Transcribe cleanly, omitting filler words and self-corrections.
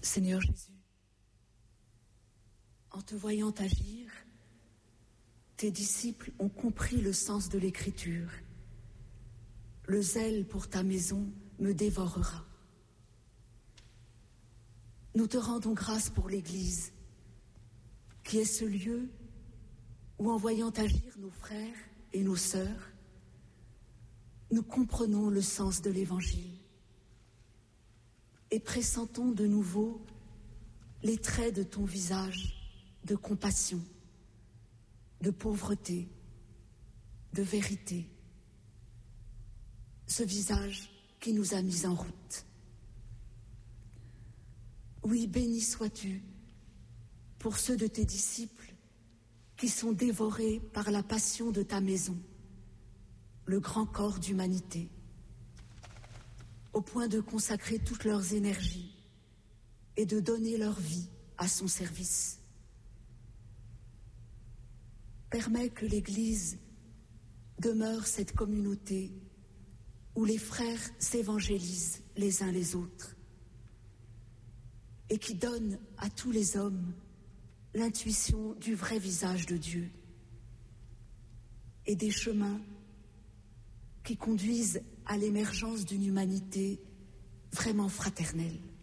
Seigneur Jésus, en te voyant agir, tes disciples ont compris le sens de l'Écriture. Le zèle pour ta maison me dévorera. Nous te rendons grâce pour l'Église, qui est ce lieu où, en voyant agir nos frères et nos sœurs, nous comprenons le sens de l'Évangile et pressentons de nouveau les traits de ton visage de compassion, de pauvreté, de vérité, ce visage qui nous a mis en route. Oui, béni sois-tu pour ceux de tes disciples qui sont dévorés par la passion de ta maison, le grand corps d'humanité, au point de consacrer toutes leurs énergies et de donner leur vie à son service. Permets que l'Église demeure cette communauté où les frères s'évangélisent les uns les autres et qui donne à tous les hommes l'intuition du vrai visage de Dieu et des chemins qui conduisent à l'émergence d'une humanité vraiment fraternelle.